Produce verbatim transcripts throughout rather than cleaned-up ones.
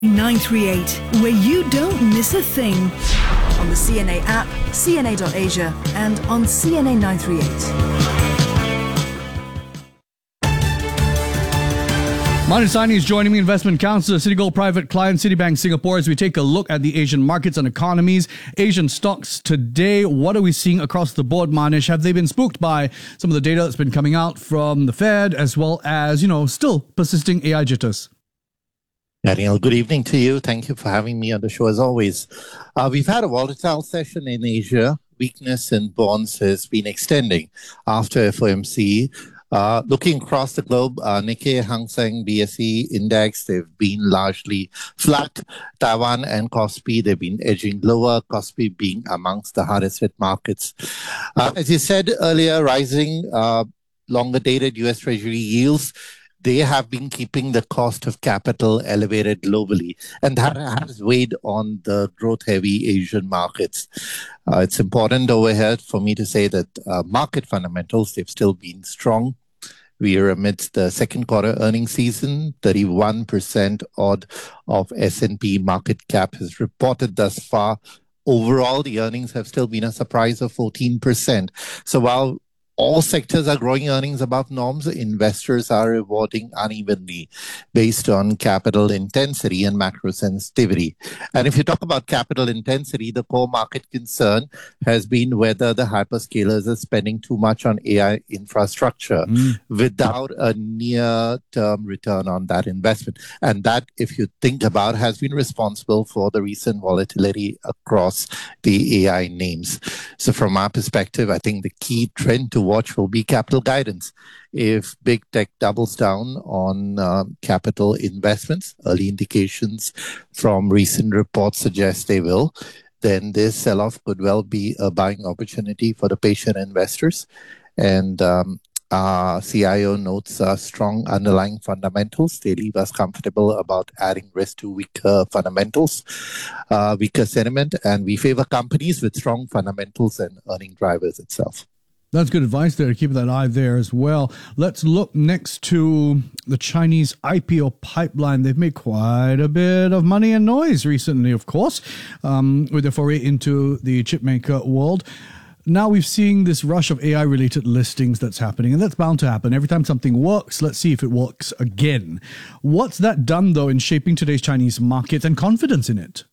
nine three eight, where you don't miss a thing. On the C N A app, C N A dot Asia, and on C N A nine three eight. Manu Saini is joining me, Investment Counselor, Citigold Private Client, Citibank Singapore, as we take a look at the Asian markets and economies. Asian stocks today, what are we seeing across the board, Manish? Have they been spooked by some of the data that's been coming out from the Fed, as well as, you know, still persisting A I jitters? Daniel, good evening to you. Thank you for having me on the show as always. Uh, we've had a volatile session in Asia. Weakness in bonds has been extending after F O M C. Uh, looking across the globe, uh, Nikkei, Hang Seng, B S E index, they've been largely flat. Taiwan and Kospi, they've been edging lower, Kospi being amongst the hardest hit markets. Uh, as you said earlier, rising uh, longer dated U S Treasury yields, they have been keeping the cost of capital elevated globally, and that has weighed on the growth-heavy Asian markets. Uh, it's important over here for me to say that uh, market fundamentals, they've still been strong. We are amidst the second quarter earnings season. thirty-one percent odd of S and P market cap has reported thus far. Overall, the earnings have still been a surprise of fourteen percent. So while all sectors are growing earnings above norms, investors are rewarding unevenly based on capital intensity and macro sensitivity. And if you talk about capital intensity, the core market concern has been whether the hyperscalers are spending too much on A I infrastructure mm. without a near-term return on that investment. And that, if you think about, has been responsible for the recent volatility across the A I names. So from our perspective, I think the key trend to watch will be capital guidance. If big tech doubles down on uh, capital investments, early indications from recent reports suggest they will, then this sell-off could well be a buying opportunity for the patient investors. And um, our C I O notes uh, strong underlying fundamentals. They leave us comfortable about adding risk to weaker fundamentals, uh, weaker sentiment, and we favor companies with strong fundamentals and earning drivers itself. That's good advice there, to keep that eye there as well. Let's look next to the Chinese I P O pipeline. They've made quite a bit of money and noise recently, of course, um, with their foray into the chipmaker world. Now we've seen this rush of A I-related listings that's happening, and that's bound to happen. Every time something works, let's see if it works again. What's that done, though, in shaping today's Chinese market and confidence in it?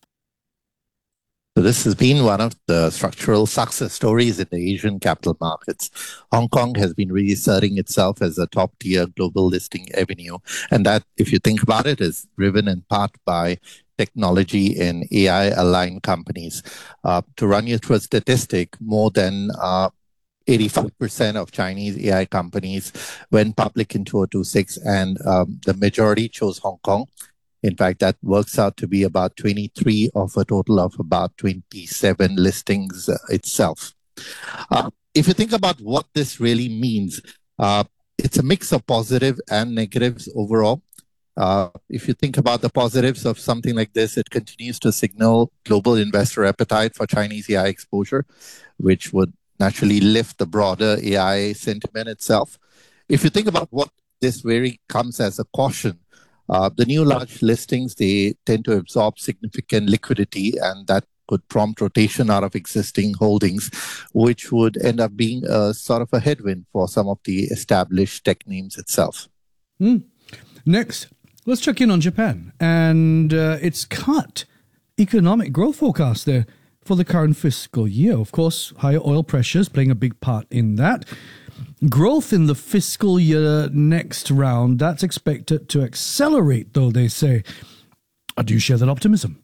So this has been one of the structural success stories in the Asian capital markets. Hong Kong has been reasserting itself as a top-tier global listing avenue. And that, if you think about it, is driven in part by technology and A I-aligned companies. Uh, to run you through a statistic, more than uh, eighty-five percent of Chinese A I companies went public in two thousand twenty-six, and um, the majority chose Hong Kong. In fact, that works out to be about twenty-three of a total of about twenty-seven listings uh, itself. Uh, if you think about what this really means, uh, it's a mix of positive and negatives overall. Uh, if you think about the positives of something like this, it continues to signal global investor appetite for Chinese A I exposure, which would naturally lift the broader A I sentiment itself. If you think about what this very comes as a caution, Uh, the new large listings, they tend to absorb significant liquidity, and that could prompt rotation out of existing holdings, which would end up being a sort of a headwind for some of the established tech names itself. Mm. Next, let's check in on Japan and uh, its cut economic growth forecast there for the current fiscal year. Of course, higher oil pressures playing a big part in that. Growth in the fiscal year next round, that's expected to accelerate, though, they say. Do you share that optimism?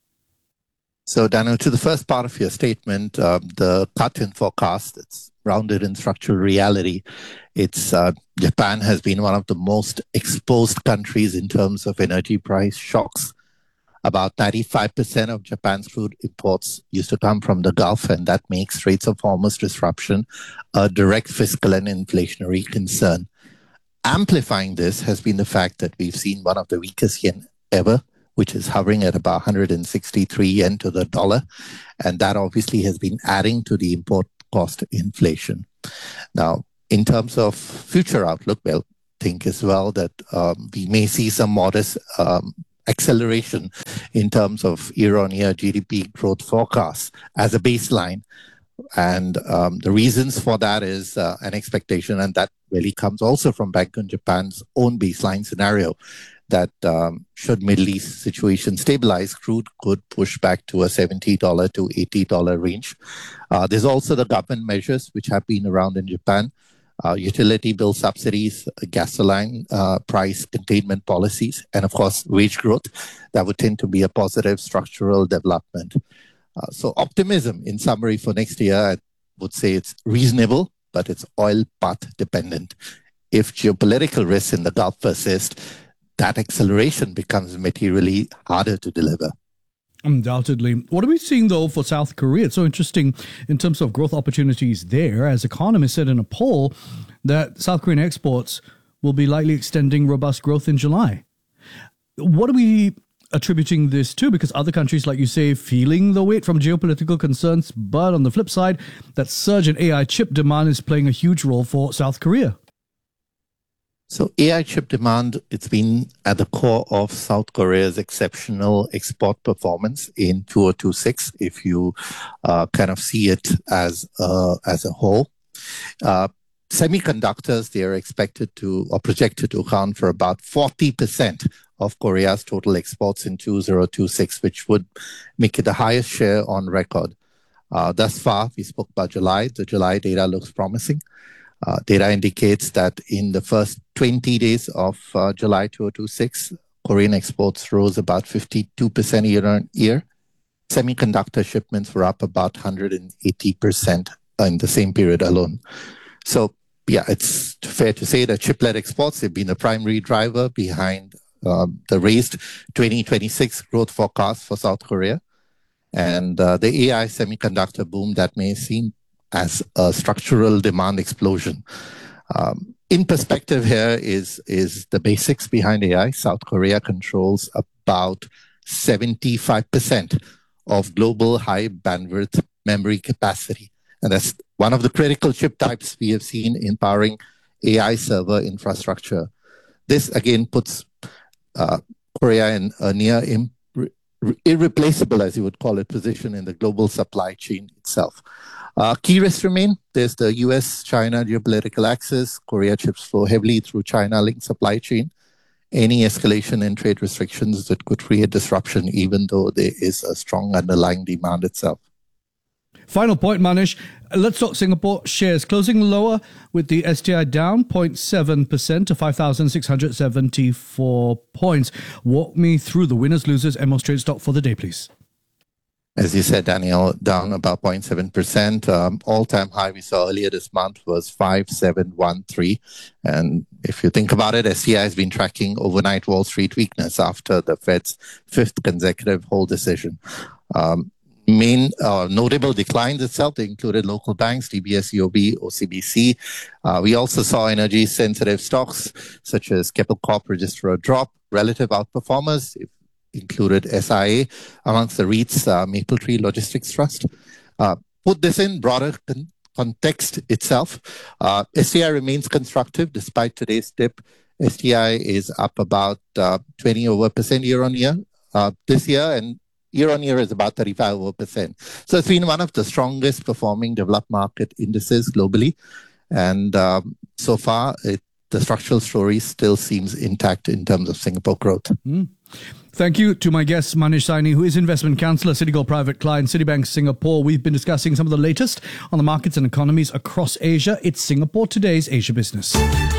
So, Daniel, to the first part of your statement, uh, the cut in forecast, it's grounded in structural reality. It's uh, Japan has been one of the most exposed countries in terms of energy price shocks. About ninety-five percent of Japan's crude imports used to come from the Gulf, and that makes Straits of Hormuz disruption a direct fiscal and inflationary concern. Amplifying this has been the fact that we've seen one of the weakest yen ever, which is hovering at about one hundred sixty-three yen to the dollar. And that obviously has been adding to the import cost inflation. Now, in terms of future outlook, well, think as well that um, we may see some modest um, acceleration in terms of year-on-year G D P growth forecasts as a baseline. And um, the reasons for that is uh, an expectation, and that really comes also from Bank of Japan's own baseline scenario, that um, should Middle East situation stabilize, crude could push back to a seventy dollars to eighty dollars range. Uh, there's also the government measures which have been around in Japan, uh, utility bill subsidies, gasoline uh, price containment policies, and of course, wage growth. That would tend to be a positive structural development. Uh, so optimism, in summary, for next year, I would say it's reasonable, but it's oil path dependent. If geopolitical risks in the Gulf persist, that acceleration becomes materially harder to deliver. Undoubtedly. What are we seeing, though, for South Korea? It's so interesting in terms of growth opportunities there, as economists said in a poll that South Korean exports will be likely extending robust growth in July. What are we attributing this to? Because other countries, like you say, feeling the weight from geopolitical concerns, but on the flip side, that surge in A I chip demand is playing a huge role for South Korea. So A I chip demand, it's been at the core of South Korea's exceptional export performance in two thousand twenty-six, if you uh, kind of see it as, uh, as a whole. Uh, semiconductors, they are expected to, or projected to account for about forty percent of Korea's total exports in two thousand twenty-six, which would make it the highest share on record. Uh, thus far, we spoke about July. The July data looks promising. Uh, data indicates that in the first twenty days of uh, July two thousand twenty-six, Korean exports rose about fifty-two percent year on year. Semiconductor shipments were up about one hundred eighty percent in the same period alone. So, yeah, it's fair to say that chiplet exports have been the primary driver behind uh, the raised twenty twenty-six growth forecast for South Korea. And uh, the A I semiconductor boom that may seem as a structural demand explosion. Um, in perspective here is, is the basics behind A I. South Korea controls about seventy-five percent of global high bandwidth memory capacity. And that's one of the critical chip types we have seen in powering A I server infrastructure. This again puts uh, Korea in a near im- irreplaceable, as you would call it, position in the global supply chain itself. Uh, key risks remain. There's the U S China geopolitical axis. Korea chips flow heavily through China-linked supply chain. Any escalation in trade restrictions that could create disruption, even though there is a strong underlying demand itself. Final point, Manish. Let's talk Singapore shares. Closing lower with the S T I down zero point seven percent to five thousand six hundred seventy-four points. Walk me through the winners, losers, and most traded stock for the day, please. As you said, Daniel, down about zero point seven percent. Um, all-time high we saw earlier this month was five seven one three. And if you think about it, S T I has been tracking overnight Wall Street weakness after the Fed's fifth consecutive hold decision. Um, main uh, notable declines itself, they included local banks, D B S, U O B, O C B C. Uh, we also saw energy-sensitive stocks such as Keppel Corp register a drop. Relative outperformers included S I A amongst the REITs, uh, Mapletree Logistics Trust. Uh, put this in broader con- context itself. Uh, S T I remains constructive despite today's dip. S T I is up about uh, twenty over percent year on year uh, this year, and year on year is about thirty-five over percent. So it's been one of the strongest performing developed market indices globally. And um, so far, it, the structural story still seems intact in terms of Singapore growth. Mm. Thank you to my guest, Manish Saini, who is Investment Counsellor, Citigold Private Client, Citibank Singapore. We've been discussing some of the latest on the markets and economies across Asia. It's Singapore Today's Asia Business.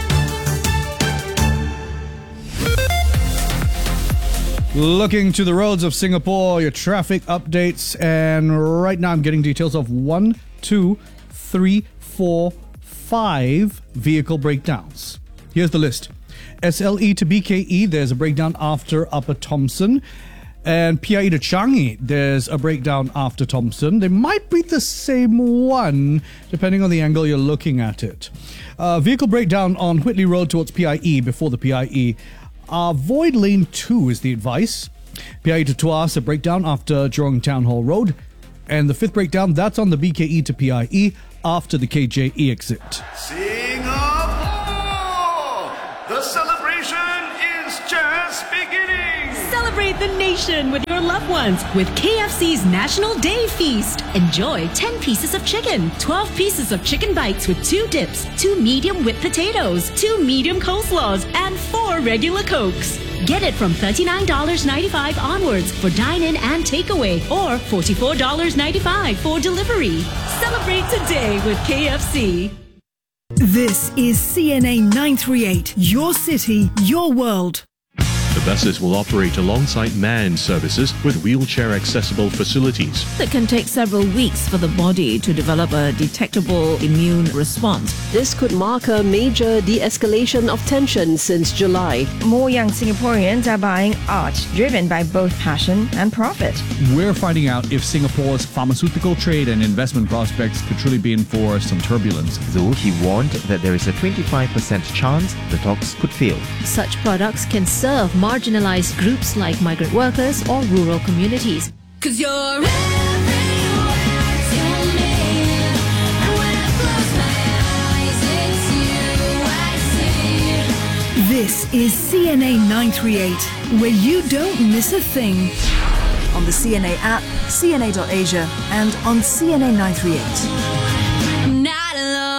Looking to the roads of Singapore, your traffic updates. And right now I'm getting details of one, two, three, four, five vehicle breakdowns. Here's the list. S L E to B K E, there's a breakdown after Upper Thomson. And P I E to Changi, there's a breakdown after Thomson. They might be the same one, depending on the angle you're looking at it. Uh, vehicle breakdown on Whitley Road towards P I E, before the P I E. Avoid lane two is the advice. P I E to Tuas, a breakdown after Jurong Town Hall Road. And the fifth breakdown, that's on the B K E to P I E after the K J E exit. Singapore! The celebration is just beginning! Celebrate celebrate the nation with your loved ones with K F C's National Day Feast. Enjoy ten pieces of chicken, twelve pieces of chicken bites with two dips, two medium whipped potatoes, two medium coleslaws, and four regular Cokes. Get it from thirty-nine ninety-five onwards for dine-in and takeaway, or forty-four ninety-five for delivery. Celebrate today with K F C. This is C N A nine thirty-eight, your city, your world. The buses will operate alongside manned services with wheelchair-accessible facilities. It can take several weeks for the body to develop a detectable immune response. This could mark a major de-escalation of tension since July. More young Singaporeans are buying art, driven by both passion and profit. We're finding out if Singapore's pharmaceutical trade and investment prospects could truly be in for some turbulence. Though he warned that there is a twenty-five percent chance the talks could fail. Such products can serve marginalized groups like migrant workers or rural communities. Cause you're everywhere to me, and when I close my eyes, it's you I see. This is C N A nine thirty-eight, where you don't miss a thing. On the C N A app, C N A dot Asia, and on C N A nine thirty-eight. I'm not alone.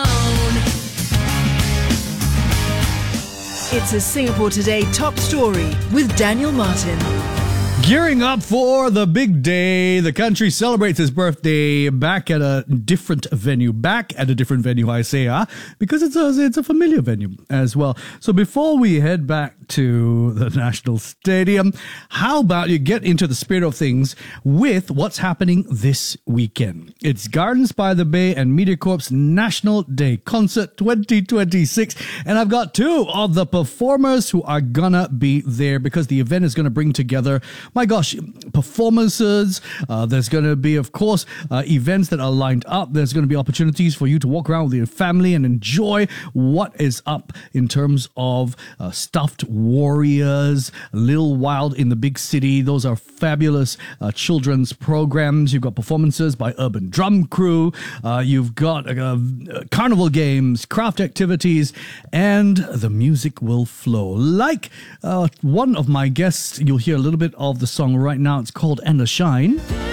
It's a Singapore Today top story with Daniel Martin. Gearing up for the big day, the country celebrates its birthday back at a different venue. Back at a different venue, I say, ah, because it's a, it's a familiar venue as well. So before we head back to the National Stadium, how about you get into the spirit of things with what's happening this weekend? It's Gardens by the Bay and MediaCorp's National Day Concert twenty twenty-six. And I've got two of the performers who are gonna be there because the event is gonna bring together, my gosh, performances. Uh, there's going to be, of course, uh, events that are lined up. There's going to be opportunities for you to walk around with your family and enjoy what is up in terms of uh, stuffed warriors, Little Wild in the Big City. Those are fabulous uh, children's programs. You've got performances by Urban Drum Crew. Uh, you've got uh, carnival games, craft activities, and the music will flow. Like uh, one of my guests, you'll hear a little bit of the song right now. It's called And the Shine.